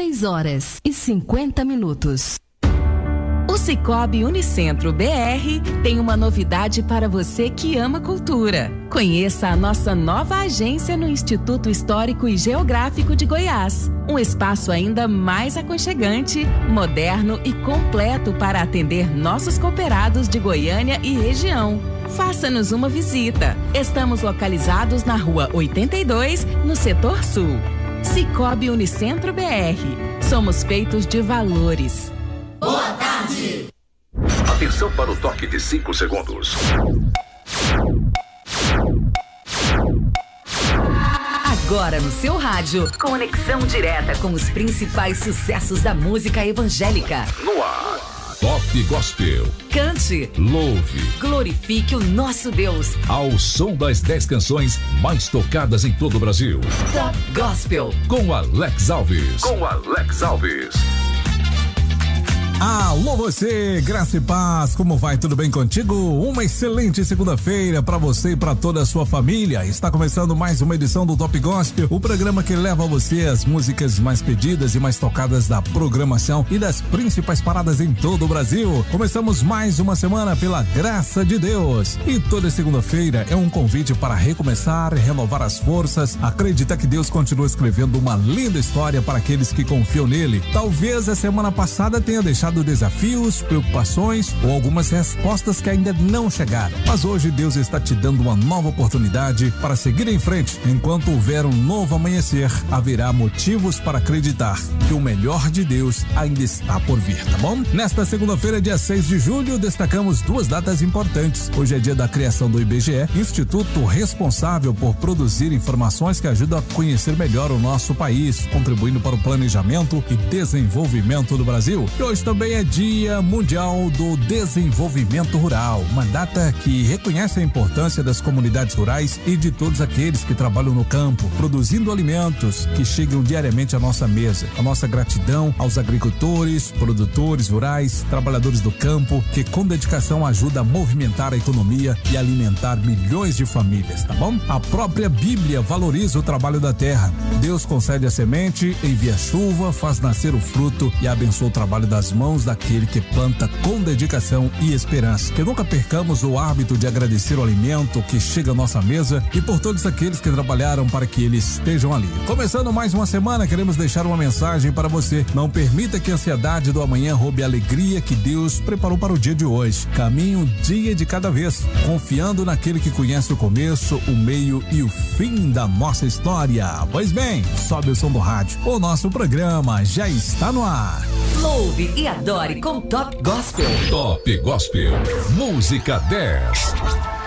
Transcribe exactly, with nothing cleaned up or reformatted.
seis horas e cinquenta minutos. O Sicoob Unicentro B R tem uma novidade para você que ama cultura. Conheça a nossa nova agência no Instituto Histórico e Geográfico de Goiás. Um espaço ainda mais aconchegante, moderno e completo para atender nossos cooperados de Goiânia e região. Faça-nos uma visita. Estamos localizados na Rua oitenta e dois, no Setor Sul. Sicoob Unicentro B R. Somos feitos de valores. Boa tarde! Atenção para o toque de cinco segundos. Agora no seu rádio, conexão direta com os principais sucessos da música evangélica. No ar, Top Gospel. Cante, louve, glorifique o nosso Deus. Ao som das dez canções mais tocadas em todo o Brasil. Top Gospel. Com Alex Alves. Com Alex Alves. Alô você, graça e paz, como vai? Tudo bem contigo? Uma excelente segunda-feira para você e para toda a sua família. Está começando mais uma edição do Top Gospel, o programa que leva a você as músicas mais pedidas e mais tocadas da programação e das principais paradas em todo o Brasil. Começamos mais uma semana pela graça de Deus. E toda segunda-feira é um convite para recomeçar, renovar as forças, acreditar que Deus continua escrevendo uma linda história para aqueles que confiam nele. Talvez a semana passada tenha deixado desafios, preocupações ou algumas respostas que ainda não chegaram. Mas hoje Deus está te dando uma nova oportunidade para seguir em frente. Enquanto houver um novo amanhecer, haverá motivos para acreditar que o melhor de Deus ainda está por vir, tá bom? Nesta segunda-feira, dia seis de julho, destacamos duas datas importantes. Hoje é dia da criação do I B G E, instituto responsável por produzir informações que ajudam a conhecer melhor o nosso país, contribuindo para o planejamento e desenvolvimento do Brasil. E hoje também Também é Dia Mundial do Desenvolvimento Rural, uma data que reconhece a importância das comunidades rurais e de todos aqueles que trabalham no campo, produzindo alimentos que chegam diariamente à nossa mesa. A nossa gratidão aos agricultores, produtores rurais, trabalhadores do campo, que com dedicação ajudam a movimentar a economia e alimentar milhões de famílias, tá bom? A própria Bíblia valoriza o trabalho da terra. Deus concede a semente, envia chuva, faz nascer o fruto e abençoa o trabalho das mãos daquele que planta com dedicação e esperança. Que nunca percamos o hábito de agradecer o alimento que chega à nossa mesa e por todos aqueles que trabalharam para que eles estejam ali. Começando mais uma semana, queremos deixar uma mensagem para você. Não permita que a ansiedade do amanhã roube a alegria que Deus preparou para o dia de hoje. Caminhe um dia de cada vez, confiando naquele que conhece o começo, o meio e o fim da nossa história. Pois bem, sobe o som do rádio. O nosso programa já está no ar. Louve e adore com Top Gospel. Top Gospel, música dez.